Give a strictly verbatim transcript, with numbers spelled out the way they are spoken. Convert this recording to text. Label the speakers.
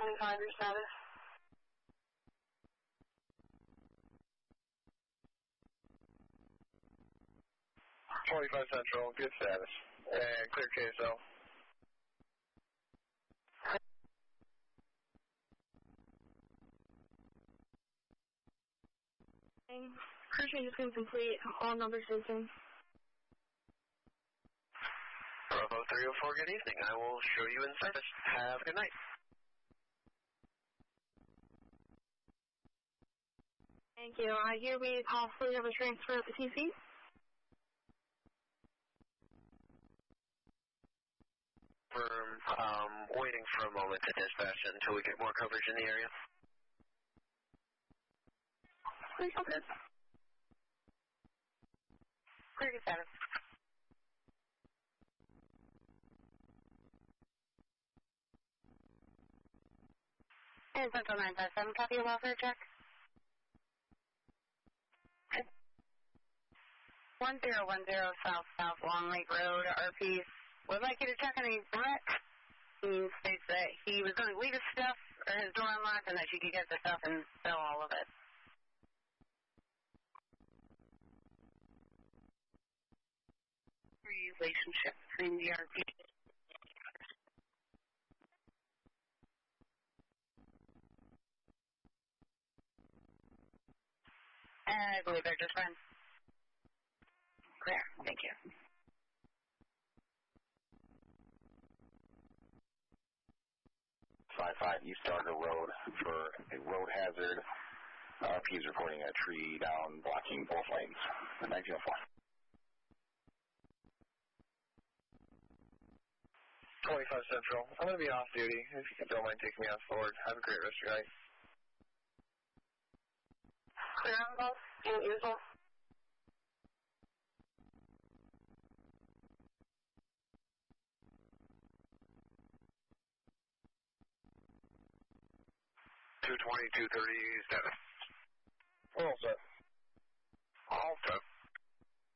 Speaker 1: twenty-five, your status.
Speaker 2: twenty-five Central, good status. And clear K S L.
Speaker 1: Crew change is complete. All numbers taken.
Speaker 2: Bravo three oh four, good evening. I will show you in service. Have a good night.
Speaker 1: Thank you. I hear we possibly have a transfer at the T C.
Speaker 2: We're um, waiting for a moment to dispatch until we get more coverage in the area.
Speaker 1: Please, okay.
Speaker 3: Clear to status. And Central nine five seven, copy your welfare check. Okay. one zero one zero South South Long Lake Road, R P. Would like you to check on his threat. He states that he was going to leave his stuff or his door unlocked and that she could get the stuff and sell all of it. Relationship between the R P. I believe they're just friends. Clear. Thank you.
Speaker 4: five five East Darga Road for a road hazard. R P is reporting a tree down blocking both lanes. nineteen oh four.
Speaker 2: twenty-five Central. I'm going to be off duty. If you don't mind taking me off forward. Have a great rest of your night.
Speaker 1: Clear on both. And usual.
Speaker 2: two twenty, two thirty, status. All set.